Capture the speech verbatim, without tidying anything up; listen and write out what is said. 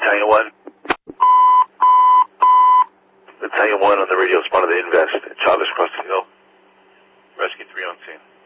Battalion one. Battalion one on the radio, spotted the invest. Chavez crossed the hill. Rescue three on scene.